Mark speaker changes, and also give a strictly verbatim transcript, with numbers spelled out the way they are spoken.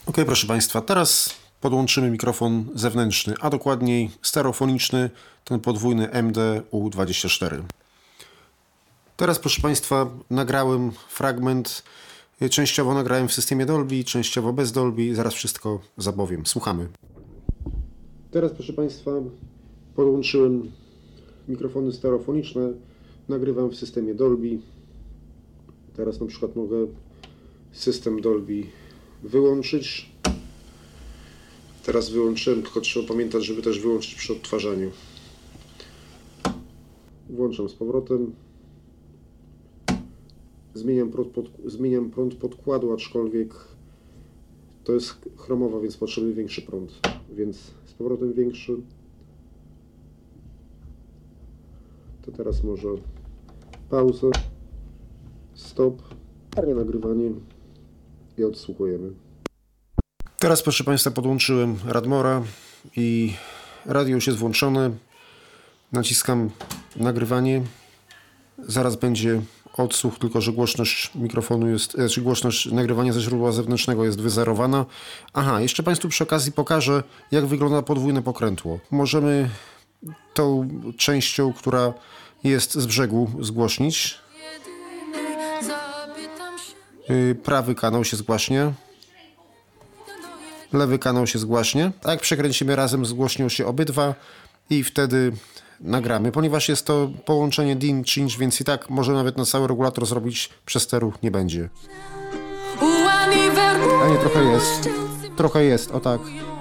Speaker 1: Ok, proszę Państwa, teraz podłączymy mikrofon zewnętrzny, a dokładniej stereofoniczny, ten podwójny M D U dwadzieścia cztery. Teraz, proszę Państwa, nagrałem fragment. Częściowo nagrałem w systemie Dolby, częściowo bez Dolby. Zaraz wszystko zapowiem. Słuchamy. Teraz, proszę Państwa, podłączyłem mikrofony stereofoniczne. Nagrywam w systemie Dolby. Teraz na przykład mogę system Dolby wyłączyć. Teraz wyłączyłem, tylko trzeba pamiętać, żeby też wyłączyć przy odtwarzaniu. Włączam z powrotem. Zmieniam prąd, pod, zmieniam prąd podkładu, aczkolwiek to jest chromowa, więc potrzebny większy prąd. Więc z powrotem większy. To teraz może pauzę, stop, parnie nagrywanie i odsłuchujemy. Teraz, proszę Państwa, podłączyłem Radmora i radio już jest włączone. Naciskam nagrywanie. Zaraz będzie odsłuch, tylko że głośność mikrofonu jest, znaczy głośność nagrywania ze źródła zewnętrznego jest wyzerowana. Aha, jeszcze Państwu przy okazji pokażę, jak wygląda podwójne pokrętło. Możemy tą częścią, która jest z brzegu, zgłośnić. Prawy kanał się zgłaśnie. Lewy kanał się zgłaśnie. A jak przekręcimy razem, zgłośnią się obydwa i wtedy nagramy. Ponieważ jest to połączenie D I N change, więc i tak może nawet na cały regulator zrobić przesteru nie będzie. A nie, trochę jest. Trochę jest, o tak.